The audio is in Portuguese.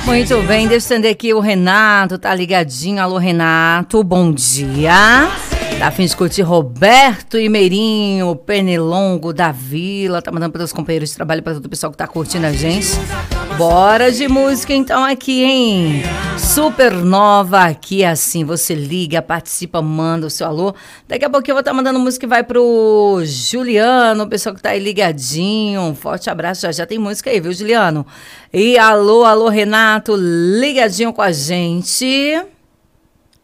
Muito bem, deixa eu estender aqui o Renato, tá ligadinho. Alô, Renato, bom dia. Tá a fim de curtir Roberto e Meirinho, Pernilongo da Vila. Tá mandando para os companheiros de trabalho, para todo o pessoal que tá curtindo a gente. Bora de música então aqui, hein? Supernova aqui, assim, você liga, participa, manda o seu alô. Daqui a pouquinho eu vou estar mandando música que vai pro Juliano, o pessoal que tá aí ligadinho. Um forte abraço, já tem música aí, viu, Juliano? E alô, Renato, ligadinho com a gente.